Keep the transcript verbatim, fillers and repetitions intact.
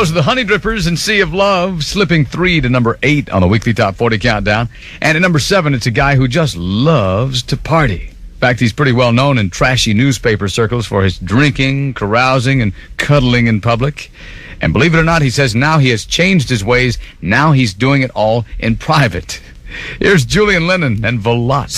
Those are the Honey Drippers and Sea of Love, slipping three to number eight on the weekly Top forty Countdown. And at number seven, it's a guy who just loves to party. In fact, he's pretty well known in trashy newspaper circles for his drinking, carousing, and cuddling in public. And believe it or not, he says now he has changed his ways. Now he's doing it all in private. Here's Julian Lennon and Veloz.